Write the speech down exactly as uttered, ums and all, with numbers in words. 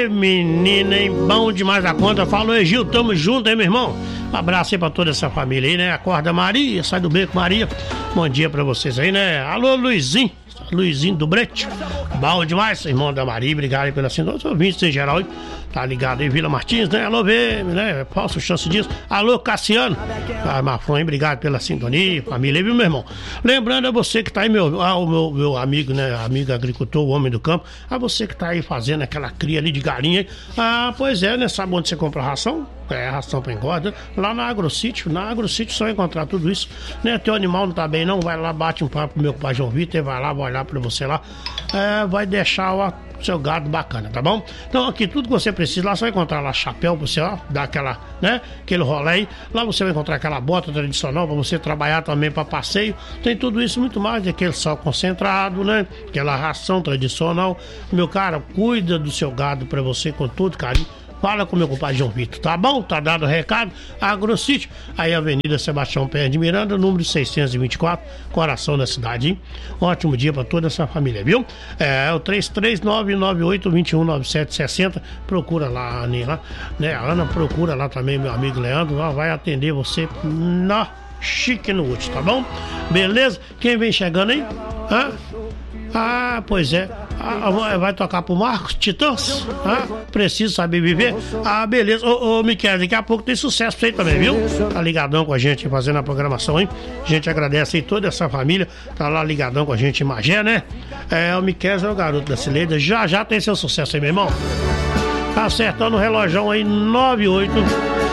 Ê, menina, hein? Bom demais a conta. Falou, Egil, tamo junto, hein, meu irmão? Um abraço aí pra toda essa família aí, né? Acorda Maria, sai do beco Maria. Bom dia pra vocês aí, né? Alô, Luizinho. Luizinho do Brete. Bom demais, irmão da Maria. Obrigado aí pela sintonia. Os ouvintes em geral aí. Tá ligado aí, Vila Martins, né? Alô, V M, né? Falsa chance disso. Alô, Cassiano. Ah, Mafron, obrigado pela sintonia. Família, viu, meu irmão? Lembrando a você que tá aí, meu, ah, o meu, meu amigo, né? Amigo agricultor, o homem do campo. A você que tá aí fazendo aquela cria ali de galinha. Ah, pois é, né? Sabe onde você compra ração? É, ração pra engorda. Lá na AgroSítio. Na AgroSítio só encontrar tudo isso. Né? Teu animal não tá bem, não. Vai lá, bate um papo pro meu pai João Vitor. Vai lá, vai olhar pra você lá. É, vai deixar o seu gado bacana, tá bom? Então aqui tudo que você precisa, lá você vai encontrar lá chapéu pra você, ó, dar aquela, né? Aquele rolê aí. Lá você vai encontrar aquela bota tradicional pra você trabalhar também pra passeio. Tem tudo isso, muito mais daquele sal concentrado, né? Aquela ração tradicional. Meu cara, cuida do seu gado pra você com todo carinho. Fala com meu compadre João Vitor, tá bom? Tá dado o recado. AgroSítio, aí Avenida Sebastião Pérez de Miranda, número seiscentos e vinte e quatro, coração da cidade, hein? Ótimo dia pra toda essa família, viu? É o três três nove nove oito dois um nove sete seis zero. Procura lá a Aninha, né? A Ana procura lá também, meu amigo Leandro, lá vai atender você na chique no último, tá bom? Beleza? Quem vem chegando aí? Hã? Ah, pois é. Ah, vai tocar pro Marcos Titãs? Ah, preciso saber viver? Ah, beleza. Ô, ô, Miquel, daqui a pouco tem sucesso pra você também, viu? Tá ligadão com a gente fazendo a programação, hein? A gente agradece aí toda essa família. Tá lá ligadão com a gente em Magé, né? É, o Miquel é o garoto da Cileida. Já já tem seu sucesso aí, meu irmão. Tá acertando o relógio aí, nove oito.